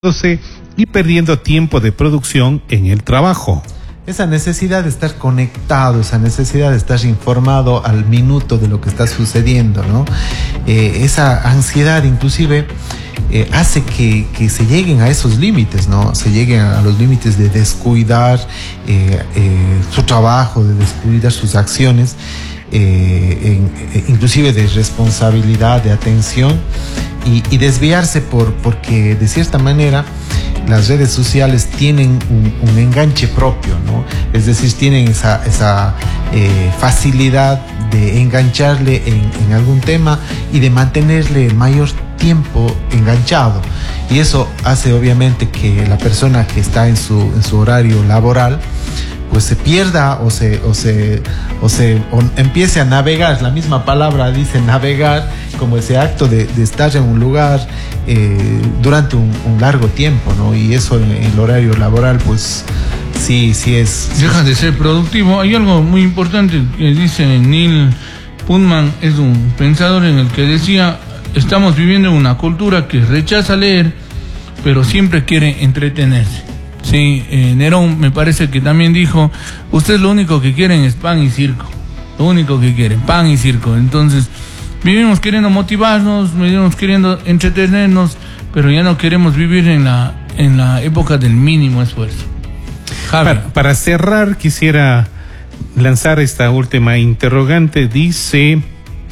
y perdiendo tiempo de producción en el trabajo. Esa necesidad de estar conectado, esa necesidad de estar informado al minuto de lo que está sucediendo, ¿no? Esa ansiedad inclusive hace que se lleguen a esos límites, ¿no? Se lleguen a los límites de descuidar su trabajo, de descuidar sus acciones, inclusive de responsabilidad, de atención y desviarse porque de cierta manera las redes sociales tienen un enganche propio, ¿no? Es decir, tienen esa facilidad de engancharle en algún tema y de mantenerle el mayor tiempo enganchado. Y eso hace obviamente que la persona que está en su horario laboral pues se pierda o empiece a navegar. La misma palabra dice navegar, como ese acto de estar en un lugar durante un largo tiempo, ¿no? Y eso en el horario laboral, pues sí es... Deja de ser productivo. Hay algo muy importante que dice Neil Putman, es un pensador en el que decía: estamos viviendo en una cultura que rechaza leer, pero siempre quiere entretenerse. Sí, Nerón me parece que también dijo: ustedes lo único que quieren es pan y circo. Lo único que quieren, pan y circo. Entonces, vivimos queriendo motivarnos, vivimos queriendo entretenernos, pero ya no queremos vivir en la época del mínimo esfuerzo. Para cerrar, quisiera lanzar esta última interrogante. Dice...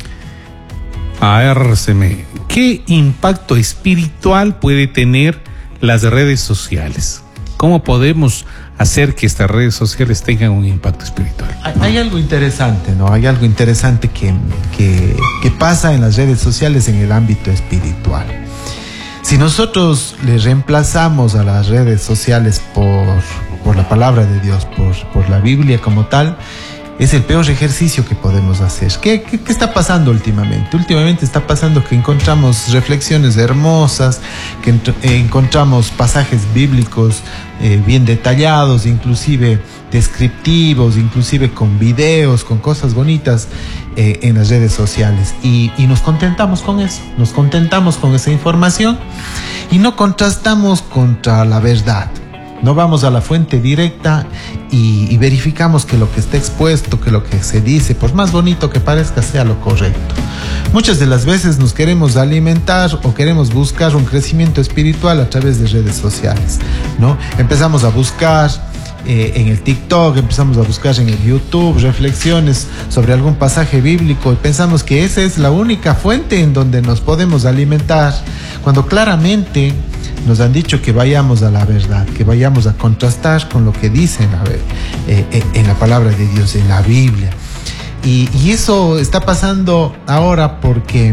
¿qué impacto espiritual puede tener las redes sociales? ¿Cómo podemos hacer que estas redes sociales tengan un impacto espiritual? Hay algo interesante, ¿no? Hay algo interesante que pasa en las redes sociales en el ámbito espiritual. Si nosotros le reemplazamos a las redes sociales por la palabra de Dios, por la Biblia como tal, es el peor ejercicio que podemos hacer. ¿Qué está pasando últimamente? Últimamente está pasando que encontramos reflexiones hermosas, que encontramos pasajes bíblicos bien detallados, inclusive descriptivos, inclusive con videos, con cosas bonitas en las redes sociales. Y nos contentamos con eso, nos contentamos con esa información y no contrastamos contra la verdad. No vamos a la fuente directa y verificamos que lo que está expuesto, que lo que se dice, por más bonito que parezca, sea lo correcto. Muchas de las veces nos queremos alimentar o queremos buscar un crecimiento espiritual a través de redes sociales, ¿no? Empezamos a buscar en el TikTok, empezamos a buscar en el YouTube reflexiones sobre algún pasaje bíblico y pensamos que esa es la única fuente en donde nos podemos alimentar, cuando claramente nos han dicho que vayamos a la verdad, que vayamos a contrastar con lo que dice en la palabra de Dios, en la Biblia. Y eso está pasando ahora porque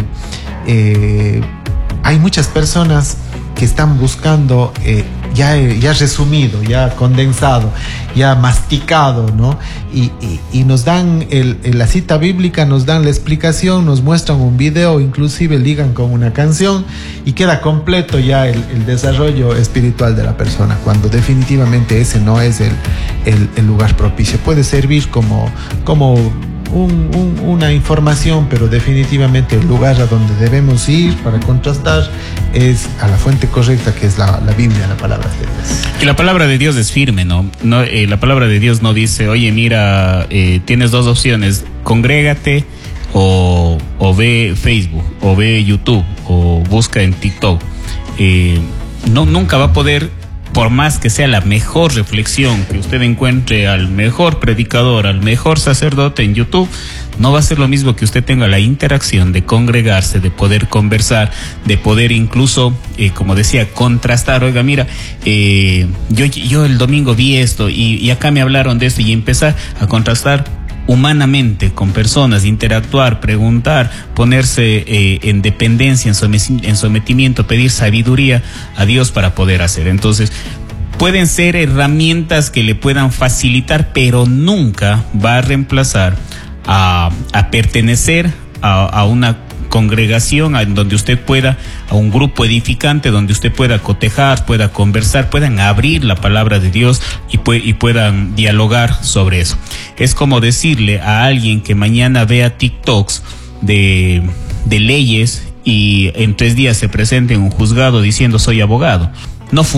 hay muchas personas que están buscando ya resumido, ya condensado, ya masticado, ¿no? Y nos dan la cita bíblica, nos dan la explicación, nos muestran un video, inclusive ligan con una canción y queda completo ya el desarrollo espiritual de la persona, cuando definitivamente ese no es el lugar propicio. Puede servir como una información, pero definitivamente el lugar a donde debemos ir para contrastar es a la fuente correcta, que es la Biblia, la palabra de Dios. Y la palabra de Dios es firme, ¿no? La palabra de Dios no dice: oye, mira, tienes dos opciones, congrégate o ve Facebook, o ve YouTube, o busca en TikTok. Nunca va a poder, por más que sea la mejor reflexión, que usted encuentre al mejor predicador, al mejor sacerdote en YouTube, no va a ser lo mismo que usted tenga la interacción de congregarse, de poder conversar, de poder incluso, como decía, contrastar. Oiga, mira, yo el domingo vi esto y acá me hablaron de esto, y empezar a contrastar humanamente con personas, interactuar, preguntar, ponerse en dependencia, en sometimiento, pedir sabiduría a Dios para poder hacer. Entonces, pueden ser herramientas que le puedan facilitar, pero nunca va a reemplazar a pertenecer a una congregación en donde usted pueda, a un grupo edificante donde usted pueda cotejar, pueda conversar, puedan abrir la palabra de Dios y puedan dialogar sobre eso. Es como decirle a alguien que mañana vea TikToks de leyes y en 3 días se presente en un juzgado diciendo: soy abogado. no